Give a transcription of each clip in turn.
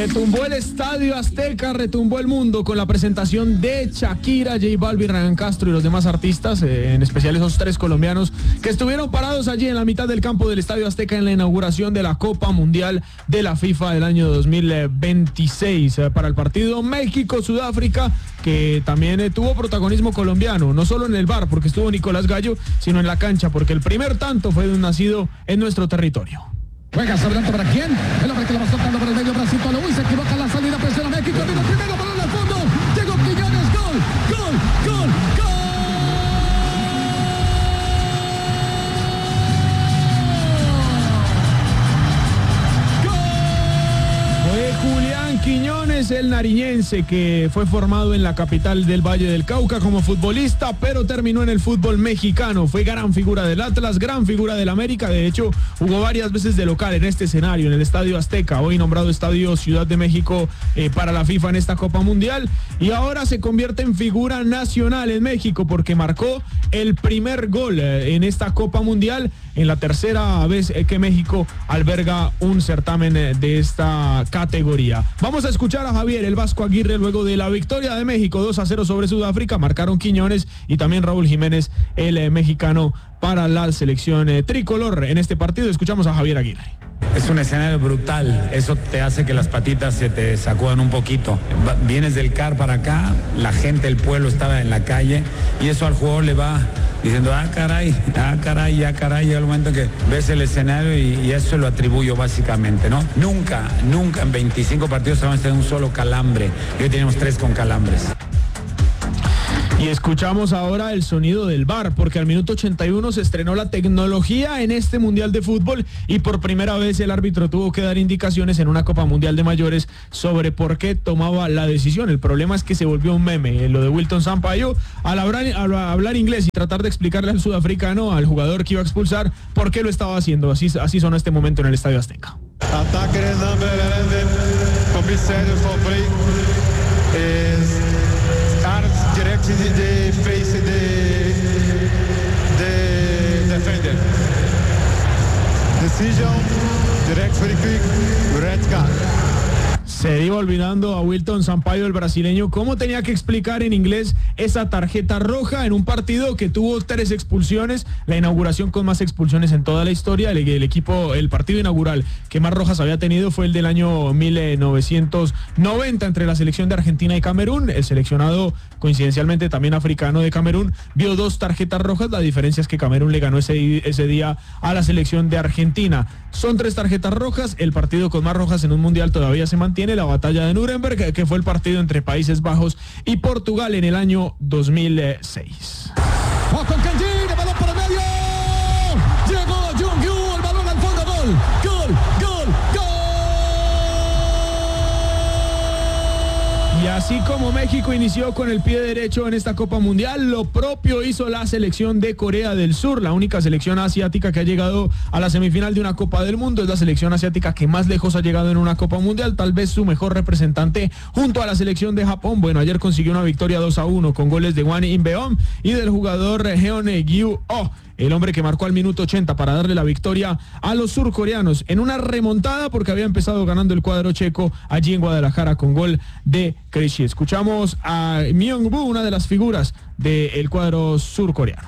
Retumbó el Estadio Azteca, retumbó el mundo con la presentación de Shakira, J Balvin, Ryan Castro y los demás artistas, en especial esos 3 colombianos que estuvieron parados allí en la mitad del campo del Estadio Azteca en la inauguración de la Copa Mundial de la FIFA del año 2026 para el partido México-Sudáfrica, que también tuvo protagonismo colombiano, no solo en el bar porque estuvo Nicolás Gallo, sino en la cancha porque el primer tanto fue de un nacido en nuestro territorio. Juega sobre alto, ¿para quién? El hombre que lo va soltando por el medio, Brasil, Polo, uy, se equivoca la salida, presiona México, viene el primero, balón al fondo, llegó Quiñones, gol, gol, gol, gol. Julián Quiñones, el nariñense, que fue formado en la capital del Valle del Cauca como futbolista, pero terminó en el fútbol mexicano. Fue gran figura del Atlas, gran figura del América. De hecho, jugó varias veces de local en este escenario, en el Estadio Azteca, hoy nombrado Estadio Ciudad de México para la FIFA en esta Copa Mundial. Y ahora se convierte en figura nacional en México porque marcó el primer gol en esta Copa Mundial, en la tercera vez que México alberga un certamen de esta categoría. Vamos a escuchar a Javier el Vasco Aguirre luego de la victoria de México 2-0 sobre Sudáfrica. Marcaron Quiñones y también Raúl Jiménez, el mexicano, para la selección tricolor en este partido. Escuchamos a Javier Aguirre. Es un escenario brutal, eso te hace que las patitas se te sacudan un poquito. Vienes del CAR para acá, la gente, el pueblo estaba en la calle y eso al jugador le va diciendo, caray, llega el momento que ves el escenario y eso lo atribuyo básicamente, ¿no? Nunca en 25 partidos vamos a tener un solo calambre, y hoy tenemos 3 con calambres. Y escuchamos ahora el sonido del VAR, porque al minuto 81 se estrenó la tecnología en este Mundial de Fútbol y por primera vez el árbitro tuvo que dar indicaciones en una Copa Mundial de Mayores sobre por qué tomaba la decisión. El problema es que se volvió un meme, lo de Wilton Sampaio, al hablar inglés y tratar de explicarle al sudafricano, al jugador que iba a expulsar, por qué lo estaba haciendo. Así sonó este momento en el Estadio Azteca. Ataque de number 11, comisario Fabri, direct in the face of the defender. Decision, direct free kick, red card. Se iba olvidando a Wilton Sampaio, el brasileño, cómo tenía que explicar en inglés esa tarjeta roja en un partido que tuvo 3 expulsiones, la inauguración con más expulsiones en toda la historia. El partido inaugural que más rojas había tenido fue el del año 1990 entre la selección de Argentina y Camerún. El seleccionado, coincidencialmente también africano, de Camerún, vio 2 tarjetas rojas. La diferencia es que Camerún le ganó ese día a la selección de Argentina. Son 3 tarjetas rojas, el partido con más rojas en un mundial todavía se mantiene, la batalla de Nuremberg, que fue el partido entre Países Bajos y Portugal en el año 2006. Con Kenji, el balón por el medio, llegó Jung-Yu, el balón al fondo, gol, gol, gol, gol. Y así como México inició con el pie derecho en esta Copa Mundial, lo propio hizo la selección de Corea del Sur, la única selección asiática que ha llegado a la semifinal de una Copa del Mundo. Es la selección asiática que más lejos ha llegado en una Copa Mundial, tal vez su mejor representante junto a la selección de Japón. Bueno, ayer consiguió una victoria 2-1 con goles de Hwang In-beom y del jugador Jeon-gyu-oh, el hombre que marcó al minuto 80 para darle la victoria a los surcoreanos en una remontada porque había empezado ganando el cuadro checo allí en Guadalajara con gol de Krejci. Escuchamos a Myung-woo, una de las figuras del cuadro surcoreano.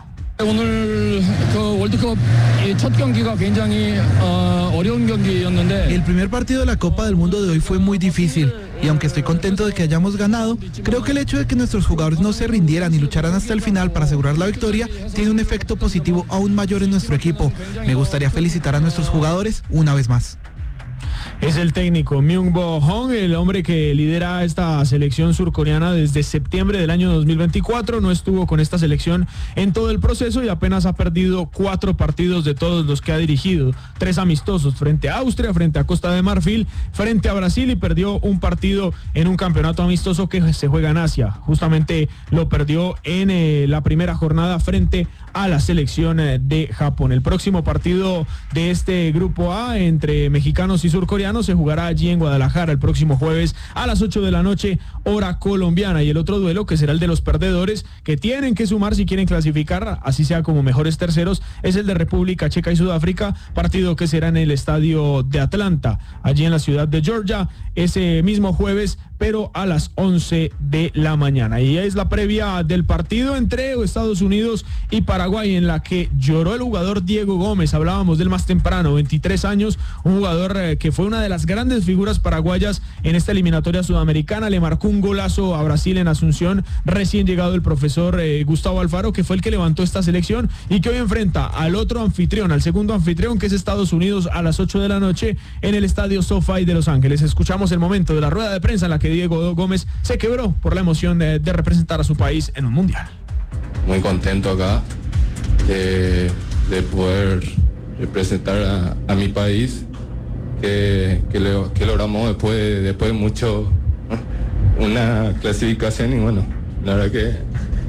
El primer partido de la Copa del Mundo de hoy fue muy difícil y aunque estoy contento de que hayamos ganado, creo que el hecho de que nuestros jugadores no se rindieran y lucharan hasta el final para asegurar la victoria tiene un efecto positivo aún mayor en nuestro equipo. Me gustaría felicitar a nuestros jugadores una vez más. Es el técnico Myung-woo Hong, el hombre que lidera esta selección surcoreana desde septiembre del año 2024. No estuvo con esta selección en todo el proceso y apenas ha perdido 4 partidos de todos los que ha dirigido. 3 amistosos frente a Austria, frente a Costa de Marfil, frente a Brasil, y perdió un partido en un campeonato amistoso que se juega en Asia. Justamente lo perdió en la primera jornada frente a la selección de Japón. El próximo partido de este grupo A entre mexicanos y surcoreanos se jugará allí en Guadalajara el próximo jueves a las 8 de la noche, hora colombiana. Y el otro duelo, que será el de los perdedores, que tienen que sumar si quieren clasificar, así sea como mejores terceros, es el de República Checa y Sudáfrica, partido que será en el estadio de Atlanta, allí en la ciudad de Georgia, ese mismo jueves, pero a las 11 de la mañana. Y es la previa del partido entre Estados Unidos y Paraguay, en la que lloró el jugador Diego Gómez. Hablábamos del más temprano, 23 años, un jugador que fue una de las grandes figuras paraguayas en esta eliminatoria sudamericana. Le marcó un golazo a Brasil en Asunción, recién llegado el profesor Gustavo Alfaro, que fue el que levantó esta selección y que hoy enfrenta al otro anfitrión, al segundo anfitrión, que es Estados Unidos, a las 8 de la noche en el estadio SoFi de Los Ángeles. Escuchamos el momento de la rueda de prensa en la que Diego Gómez se quebró por la emoción de representar a su país en un mundial. Muy contento acá de poder representar a mi país, que logramos después de mucho una clasificación, y bueno, la verdad que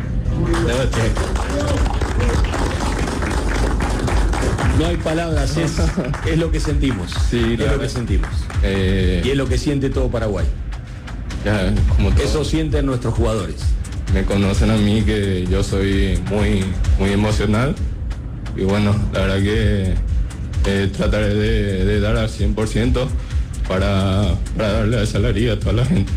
no hay palabras, es lo que sentimos. Sí, es lo que sentimos. Y es lo que siente todo Paraguay. Ya, como todo, eso sienten nuestros jugadores. Me conocen a mí, que yo soy muy emocional, y bueno, la verdad que trataré de dar al 100% para darle esa alegría a toda la gente.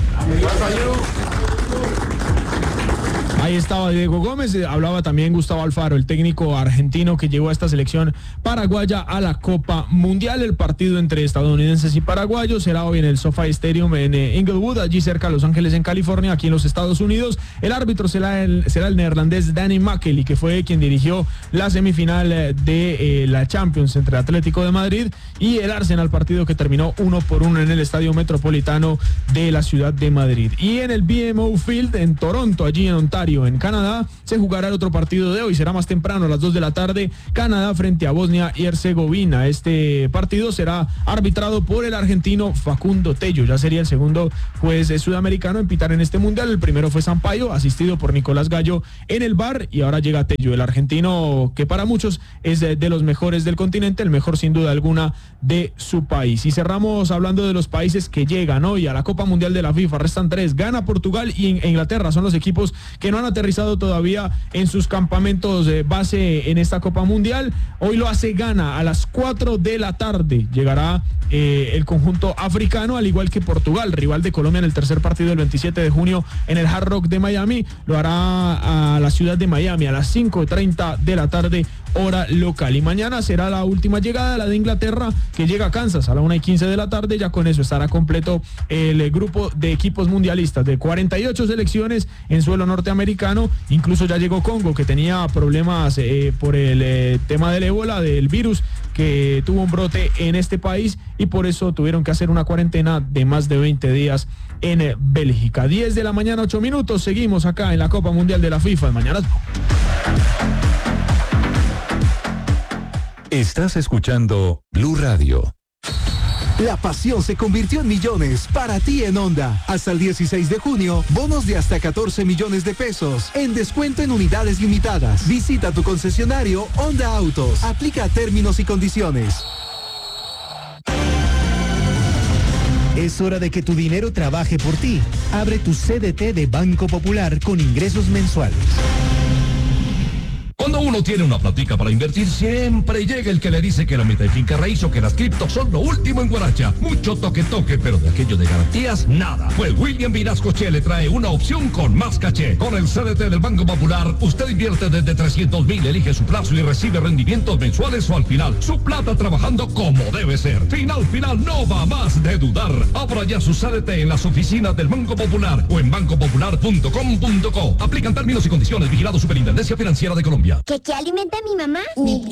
Ahí estaba Diego Gómez, hablaba también Gustavo Alfaro, el técnico argentino que llevó a esta selección paraguaya a la Copa Mundial. El partido entre estadounidenses y paraguayos será hoy en el SoFi Stadium en Inglewood, allí cerca de Los Ángeles, en California, aquí en los Estados Unidos. El árbitro será el neerlandés Danny Makkely, que fue quien dirigió la semifinal de la Champions entre Atlético de Madrid y el Arsenal, partido que terminó 1-1 en el Estadio Metropolitano de la ciudad de Madrid. Y en el BMO Field en Toronto, allí en Ontario, en Canadá, se jugará el otro partido de hoy. Será más temprano, a las 2 de la tarde, Canadá frente a Bosnia y Herzegovina. Este partido será arbitrado por el argentino Facundo Tello. Ya sería el segundo juez sudamericano en pitar en este mundial. El primero fue Sampaio, asistido por Nicolás Gallo en el VAR, y ahora llega Tello, el argentino que para muchos es de los mejores del continente, el mejor sin duda alguna de su país. Y cerramos hablando de los países que llegan hoy a la Copa Mundial de la FIFA. Restan 3, Ghana, Portugal y Inglaterra. Son los equipos que no han aterrizado todavía en sus campamentos base en esta Copa Mundial. Hoy lo hace Ghana a las 4 de la tarde. Llegará el conjunto africano, al igual que Portugal, rival de Colombia en el tercer partido del 27 de junio en el Hard Rock de Miami. Lo hará a la ciudad de Miami a las 5:30 de la tarde, hora local. Y mañana será la última llegada, la de Inglaterra, que llega a Kansas a la 1:15 de la tarde. Ya con eso estará completo el grupo de equipos mundialistas de 48 selecciones en suelo norteamericano. Incluso ya llegó Congo, que tenía problemas por el tema del ébola, del virus, que tuvo un brote en este país, y por eso tuvieron que hacer una cuarentena de más de 20 días en Bélgica. 10 de la mañana, 8 minutos. Seguimos acá en la Copa Mundial de la FIFA de Mañana. Estás escuchando Blue Radio. La pasión se convirtió en millones para ti en Honda. Hasta el 16 de junio, bonos de hasta 14 millones de pesos en descuento en unidades limitadas. Visita tu concesionario Honda Autos. Aplica términos y condiciones. Es hora de que tu dinero trabaje por ti. Abre tu CDT de Banco Popular con ingresos mensuales. Cuando uno tiene una platica para invertir, siempre llega el que le dice que la meta de finca raíz o que las criptos son lo último en guaracha. Mucho toque, pero de aquello de garantías, nada. Pues William Vinasco Che le trae una opción con más caché. Con el CDT del Banco Popular, usted invierte desde 300,000, elige su plazo y recibe rendimientos mensuales o al final. Su plata trabajando como debe ser. Final, no va más de dudar. Abra ya su CDT en las oficinas del Banco Popular o en bancopopular.com.co. Aplican términos y condiciones. Vigilado Superintendencia Financiera de Colombia. ¿Qué alimenta a mi mamá?